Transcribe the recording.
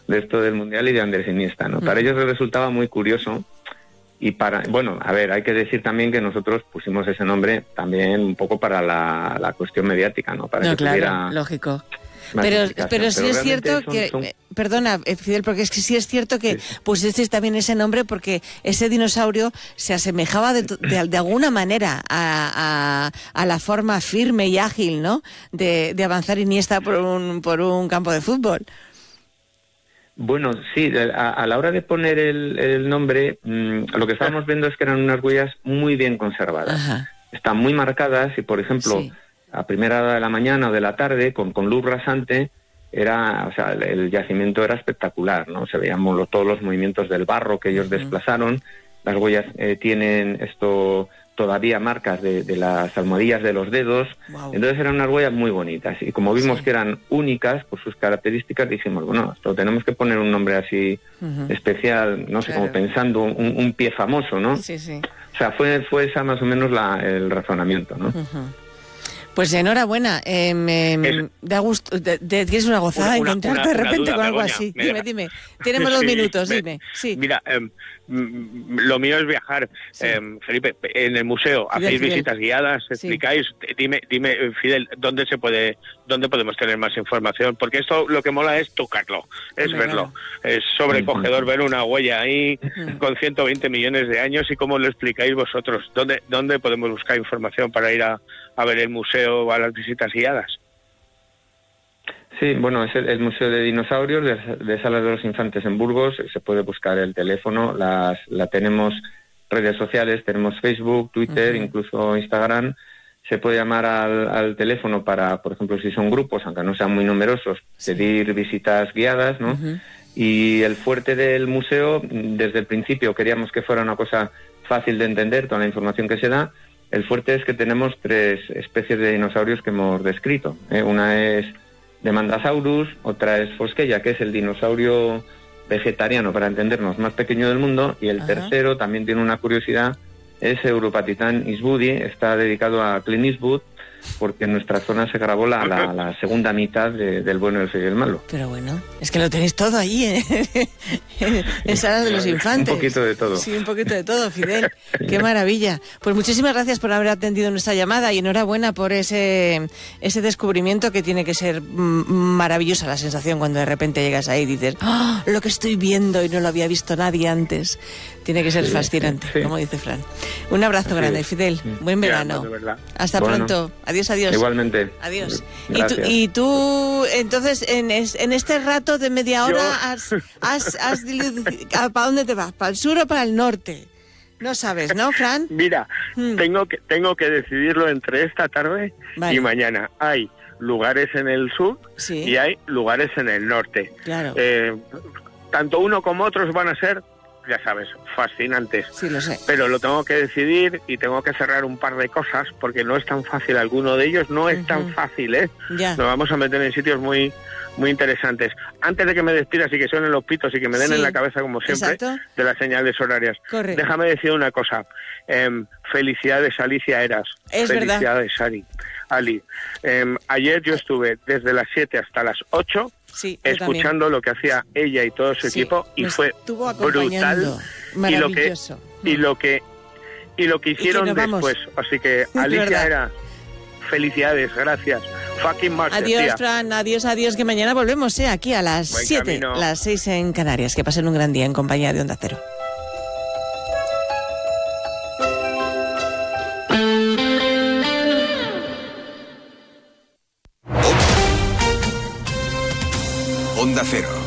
de esto del Mundial y de Andrés Iniesta, ¿no? Para ellos les resultaba muy curioso. Y hay que decir también que nosotros pusimos ese nombre también un poco para la cuestión mediática, ¿no? Para que claro, tuviera lógico. Pero sí es cierto que... Perdona, Fidel, porque es que sí es cierto que pusisteis también ese nombre porque ese dinosaurio se asemejaba de alguna manera a la forma firme y ágil, ¿no?, de avanzar Iniesta por un campo de fútbol. Bueno, sí, a la hora de poner el nombre, lo que estábamos viendo es que eran unas huellas muy bien conservadas. Ajá. Están muy marcadas y, por ejemplo, a primera hora de la mañana o de la tarde, con luz rasante, el yacimiento era espectacular, ¿no? Se veían todos los movimientos del barro que ellos desplazaron. Las huellas tienen todavía marcas de las almohadillas de los dedos. Wow. Entonces eran unas huellas muy bonitas y como vimos que eran únicas por sus características, dijimos, bueno, esto tenemos que poner un nombre así especial, no sé, como pensando un pie famoso, ¿no? Sí. O sea, fue esa más o menos el razonamiento, ¿no? Pues enhorabuena, da gusto, tienes una gozada encontrarte de repente con algo así. Dime, tenemos 2 minutos, dime. Sí. Mira, lo mío es viajar, Felipe, en el museo, hacéis visitas guiadas, explicáis, dime, Fidel, ¿dónde podemos tener más información? Porque esto lo que mola es tocarlo, es verlo, es sobrecogedor ver una huella ahí con 120 millones de años y cómo lo explicáis vosotros. ¿Dónde podemos buscar información para ir a ver el museo o a las visitas guiadas? Sí, bueno, es el Museo de Dinosaurios de Salas de los Infantes en Burgos. Se puede buscar el teléfono, tenemos redes sociales, tenemos Facebook, Twitter, incluso Instagram. Se puede llamar al teléfono para, por ejemplo, si son grupos, aunque no sean muy numerosos, pedir visitas guiadas, ¿no? Y el fuerte del museo, desde el principio queríamos que fuera una cosa fácil de entender, toda la información que se da. El fuerte es que tenemos 3 especies de dinosaurios que hemos descrito. Una es Demandasaurus, otra es Fosqueya, que es el dinosaurio vegetariano, para entendernos, más pequeño del mundo, y el tercero también tiene una curiosidad, es Europatitan eastwoodi, está dedicado a Clint Eastwood, porque en nuestra zona se grabó la segunda mitad del Bueno, el Feo y el Malo. Pero bueno, es que lo tenéis todo allí, en Salas de los Infantes. Un poquito de todo. Sí, un poquito de todo, Fidel. Qué maravilla. Pues muchísimas gracias por haber atendido nuestra llamada y enhorabuena por ese descubrimiento, que tiene que ser maravillosa la sensación cuando de repente llegas ahí y dices, ¡oh, lo que estoy viendo y no lo había visto nadie antes! Tiene que ser fascinante, como dice Fran. Un abrazo grande, Fidel. Buen verano. Hasta pronto. Adiós. Igualmente. Adiós. Gracias. Y tú, entonces, en este rato de media hora, ¿para dónde te vas? ¿Para el sur o para el norte? No sabes, ¿no, Fran? Mira, tengo que decidirlo entre esta tarde y mañana. Hay lugares en el sur y hay lugares en el norte. Claro. Tanto uno como otros van a ser, ya sabes, fascinantes. Sí, lo sé. Pero lo tengo que decidir y tengo que cerrar un par de cosas porque no es tan fácil. Alguno de ellos no es tan fácil, ¿eh? Ya. Nos vamos a meter en sitios muy interesantes. Antes de que me despidas y que suenen los pitos y que me den en la cabeza, como siempre, de las señales horarias. Correcto. Déjame decir una cosa. Felicidades, Alicia Eras. Es felicidades, Ali. Ayer yo estuve desde las 7 hasta las 8 escuchando lo que hacía ella y todo su equipo y fue brutal. Maravilloso. Y lo que hicieron después. Así que Alicia Eras, felicidades, gracias. Fucking más. Adiós, Fran, adiós, que mañana volvemos aquí a las 7, las 6 en Canarias. Que pasen un gran día en compañía de Onda Cero. Onda Cero.